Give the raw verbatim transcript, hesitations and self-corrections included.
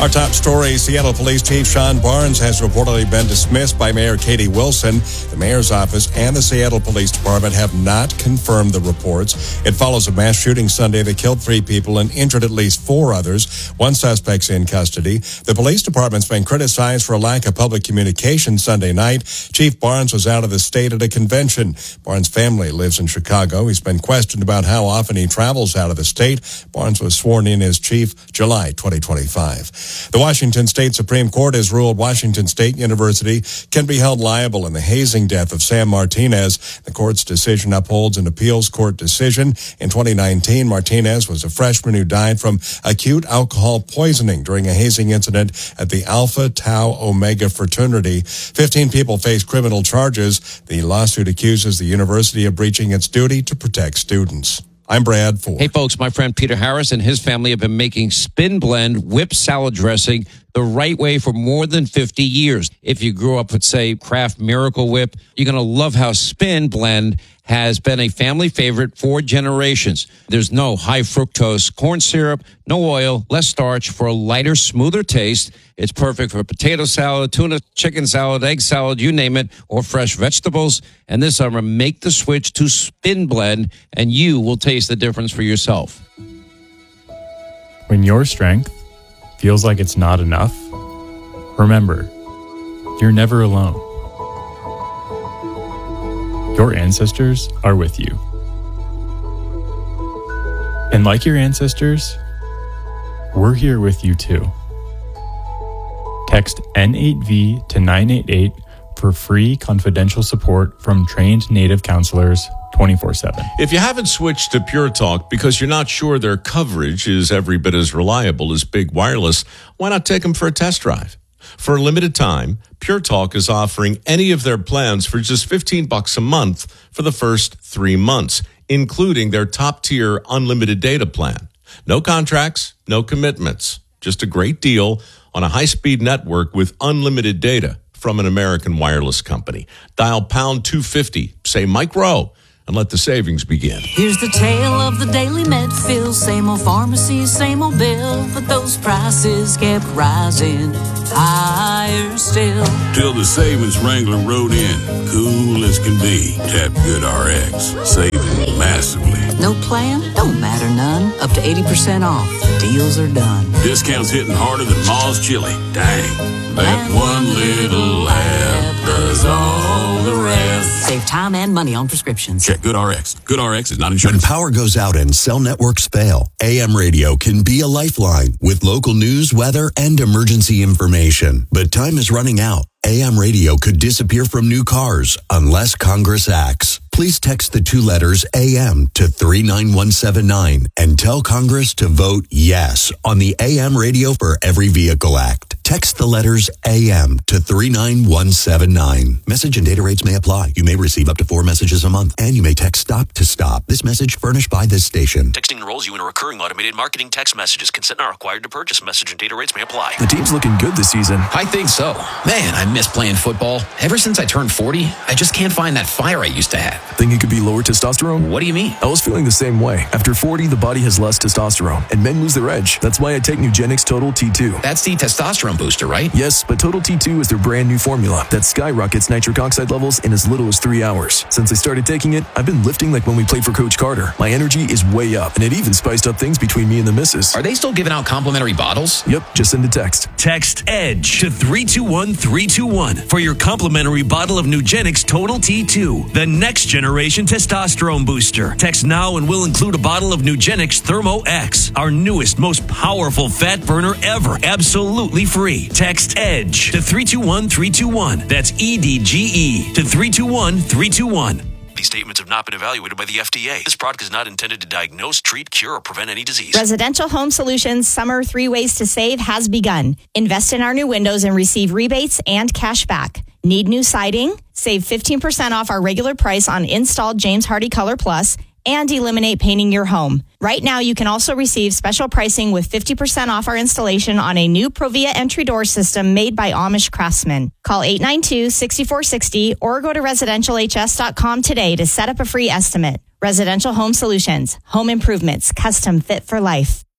Our top story, Seattle Police Chief Sean Barnes has reportedly been dismissed by Mayor Katie Wilson. The mayor's office and the Seattle Police Department have not confirmed the reports. It follows a mass shooting Sunday that killed three people and injured at least four others. One suspect's in custody. The police department's been criticized for a lack of public communication Sunday night. Chief Barnes was out of the state at a convention. Barnes' family lives in Chicago. He's been questioned about how often he travels out of the state. Barnes was sworn in as chief July twenty twenty-five. The Washington State Supreme Court has ruled Washington State University can be held liable in the hazing death of Sam Martinez. The court's decision upholds an appeals court decision. In twenty nineteen, Martinez was a freshman who died from acute alcohol poisoning during a hazing incident at the Alpha Tau Omega fraternity. Fifteen people face criminal charges. The lawsuit accuses the university of breaching its duty to protect students. I'm Brad Ford. Hey, folks, my friend Peter Harris and his family have been making Spin Blend whip salad dressing the right way for more than fifty years. If you grew up with, say, Kraft Miracle Whip, you're going to love how Spin Blend has been a family favorite for generations. There's no high fructose corn syrup, no oil, less starch for a lighter, smoother taste. It's perfect for potato salad, tuna, chicken salad, egg salad, you name it, or fresh vegetables. And this summer, make the switch to Spin Blend, and you will taste the difference for yourself. When your strength feels like it's not enough, remember, you're never alone. Your ancestors are with you. And like your ancestors, we're here with you too. Text N eight V to nine eight eight for free confidential support from trained Native counselors twenty-four seven. If you haven't switched to Pure Talk because you're not sure their coverage is every bit as reliable as Big Wireless, why not take them for a test drive? For a limited time, Pure Talk is offering any of their plans for just fifteen bucks a month for the first three months, including their top-tier unlimited data plan. No contracts, no commitments, just a great deal on a high-speed network with unlimited data from an American wireless company. Dial pound two fifty, say Mike Rowe, and let the savings begin. Here's the tale of the daily Medfill. Same old pharmacy, same old bill, but those prices kept rising higher still. Till the savings wrangler rode in, cool as can be. Tap GoodRx, saving massively. No plan? Don't matter none. Up to eighty percent off. Deals are done. Discounts hitting harder than Ma's chili. Dang, that one little app does all the rest. Save time and money on prescriptions. Check GoodRx. GoodRx is not insurance. When power goes out and cell networks fail, A M radio can be a lifeline with local news, weather, and emergency information. But time is running out. A M radio could disappear from new cars unless Congress acts. Please text the two letters A M to three nine one seven nine and tell Congress to vote yes on the A M Radio for Every Vehicle Act. Text the letters A M to three nine one seven nine. Message and data rates may apply. You may receive up to four messages a month, and you may text STOP to STOP. This message furnished by this station. Texting enrolls you in a recurring automated marketing text messages. Consent not required to purchase. Message and data rates may apply. The team's looking good this season. I think so. Man, I miss playing football. Ever since I turned forty, I just can't find that fire I used to have. Think it could be lower testosterone? What do you mean? I was feeling the same way. After forty, the body has less testosterone, and men lose their edge. That's why I take Nugenix Total T two. That's the testosterone booster, right? Yes, but Total T two is their brand new formula that skyrockets nitric oxide levels in as little as three hours. Since I started taking it, I've been lifting like when we played for Coach Carter. My energy is way up, and it even spiced up things between me and the missus. Are they still giving out complimentary bottles? Yep, just send a text. Text EDGE to three two one three two one for your complimentary bottle of Nugenix Total T two, the next generation testosterone booster. Text now and we'll include a bottle of Nugenix Thermo X, our newest, most powerful fat burner ever, absolutely free. Text EDGE to three two one three two one. That's E D G E to three two one three two one. These statements have not been evaluated by the F D A. This product is not intended to diagnose, treat, cure, or prevent any disease. Residential Home Solutions Summer Three Ways to Save has begun. Invest in our new windows and receive rebates and cash back. Need new siding? Save fifteen percent off our regular price on installed James Hardie Color Plus and eliminate painting your home. Right now, you can also receive special pricing with fifty percent off our installation on a new Provia entry door system made by Amish craftsmen. Call eight nine two, six four six zero or go to residential h s dot com today to set up a free estimate. Residential Home Solutions. Home improvements. Custom fit for life.